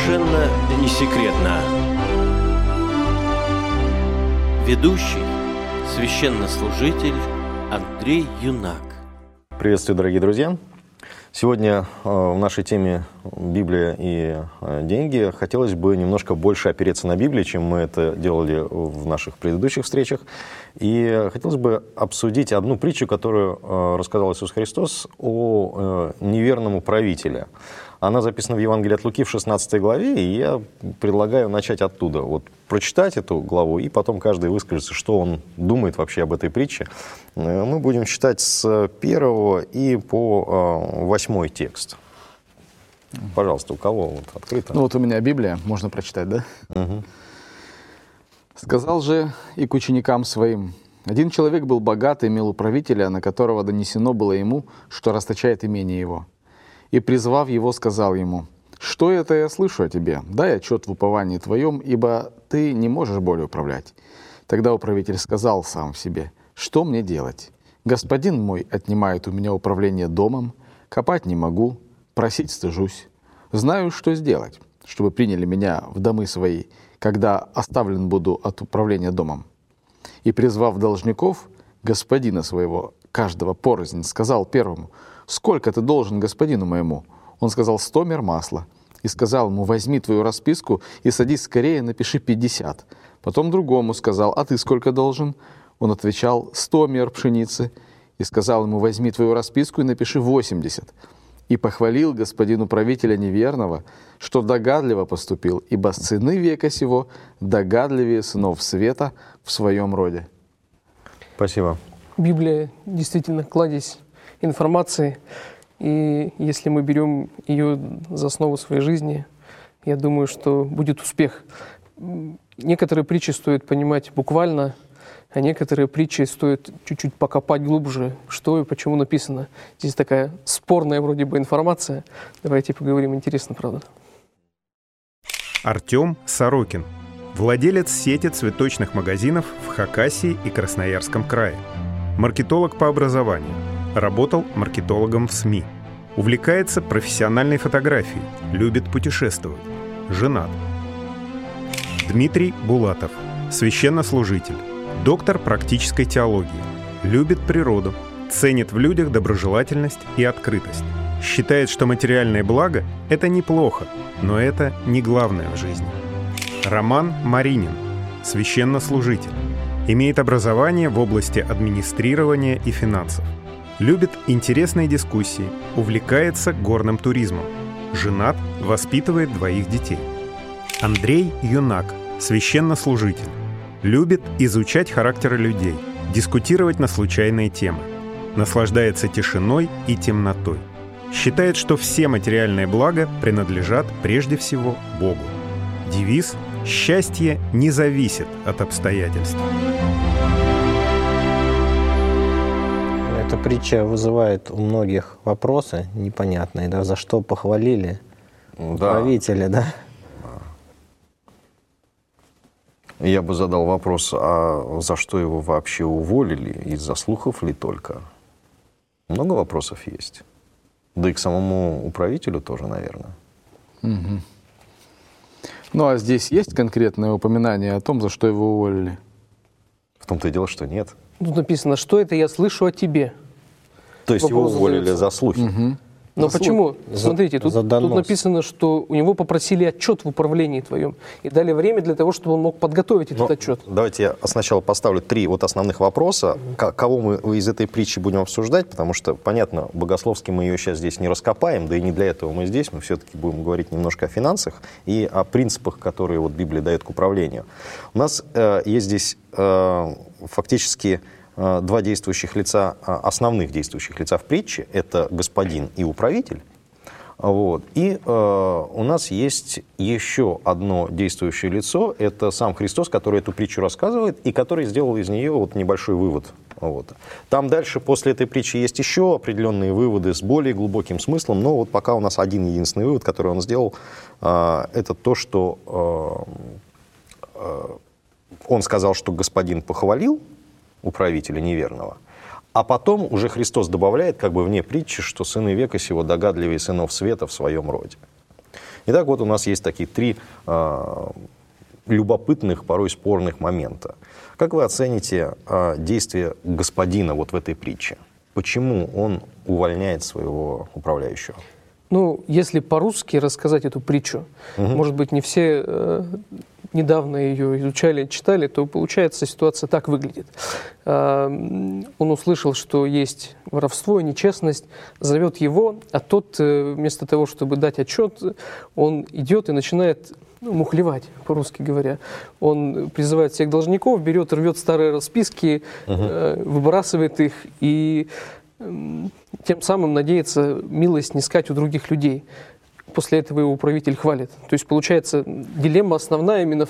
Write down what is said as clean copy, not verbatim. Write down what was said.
Совершенно не секретно. Ведущий, священнослужитель Андрей Юнак. Приветствую, дорогие друзья! Сегодня в нашей теме «Библия и деньги» хотелось бы немножко больше опереться на Библию, чем мы это делали в наших предыдущих встречах. И хотелось бы обсудить одну притчу, которую рассказал Иисус Христос о неверном управителе. Она записана в Евангелии от Луки в 16 главе, и я предлагаю начать оттуда. Вот прочитать эту главу, и потом каждый выскажется, что он думает вообще об этой притче. Мы будем читать с 1 и по 8 текст. Пожалуйста, у кого вот открыто? Ну вот у меня Библия, можно прочитать, да? Угу. «Сказал же и к ученикам своим: один человек был богат и имел управителя, на которого донесено было ему, что расточает имение его. И, призвав его, сказал ему: что это я слышу о тебе? Дай отчет в уповании твоем, ибо ты не можешь более управлять. Тогда управитель сказал сам себе: что мне делать? Господин мой отнимает у меня управление домом, копать не могу, просить стыжусь. Знаю, что сделать, чтобы приняли меня в домы свои, когда оставлен буду от управления домом. И, призвав должников, господина своего, каждого порознь, сказал первому: сколько ты должен господину моему? Он сказал: 100 мер масла. И сказал ему: возьми твою расписку и садись скорее, напиши 50. Потом другому сказал: а ты сколько должен? Он отвечал: 100 мер пшеницы. И сказал ему: возьми твою расписку и напиши 80. И похвалил господин управителя неверного, что догадливо поступил, ибо сыны века сего догадливее сынов света в своем роде». Спасибо. Библия действительно кладезь информации, и если мы берем ее за основу своей жизни, я думаю, что будет успех. Некоторые притчи стоит понимать буквально, а некоторые притчи стоит чуть-чуть покопать глубже, что и почему написано. Здесь такая спорная вроде бы информация. Давайте поговорим, интересно, правда. Артем Сорокин, владелец сети цветочных магазинов в Хакасии и Красноярском крае. Маркетолог по образованию. Работал маркетологом в СМИ. Увлекается профессиональной фотографией. Любит путешествовать. Женат. Дмитрий Булатов, священнослужитель. Доктор практической теологии. Любит природу. Ценит в людях доброжелательность и открытость. Считает, что материальное благо – это неплохо, но это не главное в жизни. Роман Маринин, священнослужитель. Имеет образование в области администрирования и финансов. Любит интересные дискуссии, увлекается горным туризмом. Женат, воспитывает 2 детей. Андрей Юнак, священнослужитель. Любит изучать характеры людей, дискутировать на случайные темы. Наслаждается тишиной и темнотой. Считает, что все материальные блага принадлежат прежде всего Богу. Девиз: «Счастье не зависит от обстоятельств». Эта притча вызывает у многих вопросы непонятные, да, за что похвалили правителя, да? Я бы задал вопрос, а за что его вообще уволили? Из-за слухов ли только? Много вопросов есть. Да и к самому управителю тоже, наверное. Угу. Ну а здесь есть конкретное упоминание о том, за что его уволили? В том-то и дело, что нет. Тут написано: что это я слышу о тебе. То есть его Вопрос уволили задается. за слухи. Угу. Но почему? Смотрите, тут написано, что у него попросили отчет в управлении твоем и дали время для того, чтобы он мог подготовить этот отчет. Давайте я сначала поставлю 3 вот основных вопроса, кого мы из этой притчи будем обсуждать, потому что, понятно, богословски мы ее сейчас здесь не раскопаем, да и не для этого мы здесь, мы все-таки будем говорить немножко о финансах и о принципах, которые вот Библия дает к управлению. У нас есть здесь фактически 2 действующих лица, основных действующих лица в притче, это господин и управитель. Вот. И у нас есть еще одно действующее лицо, это сам Христос, который эту притчу рассказывает и который сделал из нее вот небольшой вывод. Вот. Там дальше после этой притчи есть еще определенные выводы с более глубоким смыслом, но вот пока у нас один единственный вывод, который он сделал, это то, что он сказал, что господин похвалил управителя неверного, а потом уже Христос добавляет, как бы вне притчи, что сыны века сего догадливее сынов света в своем роде. Итак, вот у нас есть такие три любопытных, порой спорных момента. Как вы оцените действия господина вот в этой притче? Почему он увольняет своего управляющего? Ну, если по-русски рассказать эту притчу, может быть, не все недавно ее изучали, читали, то, получается, ситуация так выглядит. Он услышал, что есть воровство, нечестность, зовет его, а тот, вместо того, чтобы дать отчет, он идет и начинает мухлевать, по-русски говоря. Он призывает всех должников, берет, рвет старые расписки, выбрасывает их и тем самым надеется милость снискать у других людей. После этого его управитель хвалит. То есть, получается, дилемма основная именно